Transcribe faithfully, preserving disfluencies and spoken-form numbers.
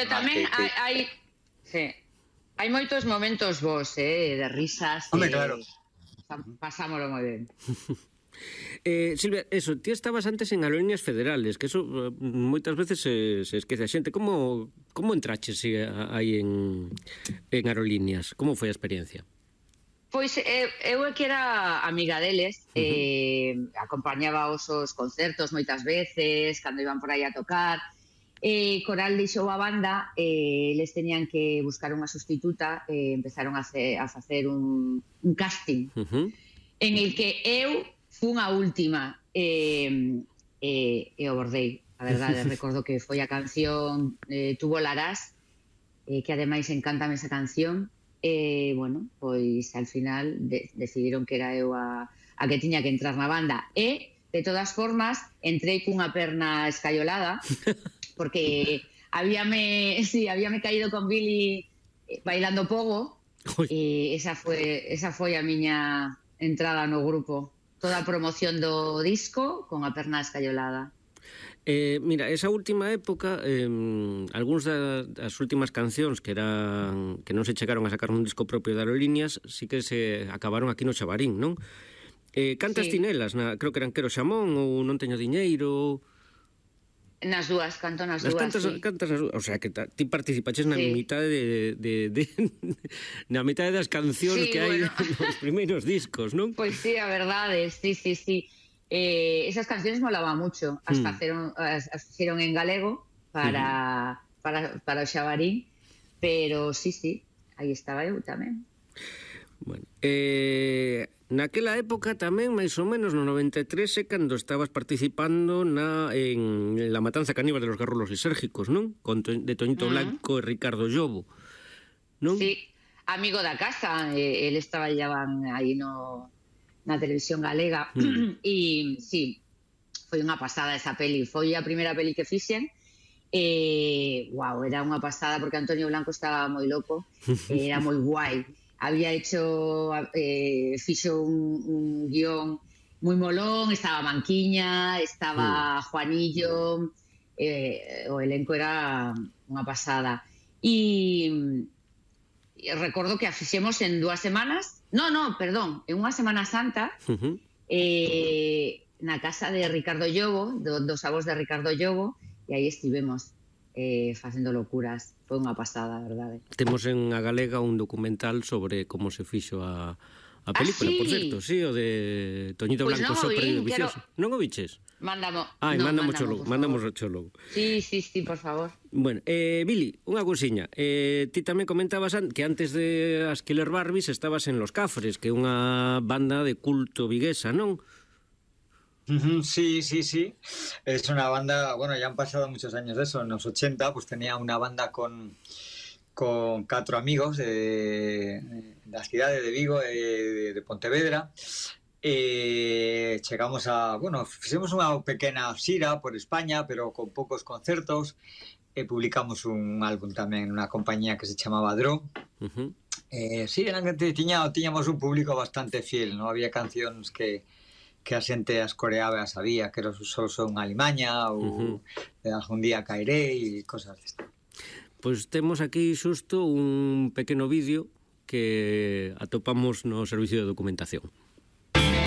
Pero tamén hai, hai, sí, hai moitos momentos vos, eh, de risas. Home, claro. Pasámoslo moi ben. Eh, Silvia, eso, ti estabas antes en Aerolíneas Federales, que eso eh, moitas veces se, se esquece a xente. Como, como entraches eh, aí en, en Aerolíneas? Como foi a experiencia? Pois eu, eu é que era amiga deles, uh-huh. eh, acompañaba os, os concertos moitas veces, cando iban por aí a tocar. Eh, Coral deixou a banda, eh, eles tenían que buscar unha sustituta, eh, empezaron a, hacer, a facer un, un casting, uh-huh. en el que eu fun a última, e eh, eh, eh, o bordei, a verdade. Recordo que foi a canción eh, Tu volarás, eh, que ademais encántame esa canción. E, eh, bueno, pois al final de, decidiron que era eu a, a que tiña que entrar na banda. E, de todas formas, entrei cunha perna escaiolada, porque habíame, sí, habíame caído con Billy bailando pogo, e esa foi, esa foi a miña entrada no grupo. Toda a promoción do disco con a perna escaiolada. Eh, mira, esa última época, eh, algúns da, das últimas cancións que eran que non se chegaron a sacar un disco propio de Aerolíneas, sí que se acabaron aquí no Xabarín, non? Eh, cantas sí. Tinelas, na, creo que eran Quero Xamón ou Non teño diñeiro. Nas dúas, canto nas, nas dúas, cantas, sí. Cantas nas dúas, o sea, que ta, ti participaches na sí. mitad de, de, de na mitad das cancións sí, que hai bueno. nos primeiros discos, non? Pois sí, a verdade, sí, sí, sí. Eh, esas cancións molaban mucho, as, mm. faceron, as, as fixeron en galego para, mm. para, para o Xabarín, pero sí, sí, aí estaba eu tamén. Bueno, eh, naquela época tamén, máis ou menos, no noventa e tres, é cando estabas participando na, en La matanza caníbal de los garrulos lisérgicos, non? Con, de Toñito mm. Blanco e Ricardo Llobo, non? Sí, amigo da casa, eh, el estaba llevaban aí no... na televisión galega, mm. e sí, foi unha pasada esa peli, foi a primeira peli que fixen, e, wow, era unha pasada, porque Antonio Blanco estaba moi loco, era moi guai, había hecho, eh, fixo un, un guión moi molón, estaba Manquiña, estaba mm. Juanillo, eh, o elenco era unha pasada, e... recordo que a fixemos en dúas semanas, no, no, perdón, en unha Semana Santa, uh-huh. eh, na casa de Ricardo Llobo, do, dos avós de Ricardo Llobo, e aí estivemos eh, facendo locuras. Foi unha pasada, a verdade. Temos en a Galega un documental sobre como se fixo a, a película, ah, sí? Por certo, sí, o de Toñito pues Blanco, so perdido vicioso. Quero... Non o viches? Mándamo. Ai, no, mándamo cholo, mándamo cholo. Sí, sí, sí, por favor. Bueno, eh, Billy, unha cousiña. Eh, ti tamén comentabas an, que antes de as Killer Barbies estabas en Los Cafres, que é unha banda de culto viguesa, non? Uh-huh, sí, sí, sí. Es una banda, bueno, ya han pasado muchos años de eso. En los ochenta, pues tenía una banda con... con catro amigos de, de la ciudad de Vigo, de, de Pontevedra. Eh, chegamos a, bueno, fixemos unha pequena xira por España, pero con poucos concertos, e publicamos un álbum tamén nunha compañía que se chamaba Dro. Uh-huh. Eh, sí, tiña, tiñamos un público bastante fiel, non había cancións que que a xente as coreaba e as sabía, que era só son Alimaña ou uh-huh. Algún día caeré e cosas deste. Pois temos aquí xusto un pequeno vídeo que atopamos no servicio de documentación.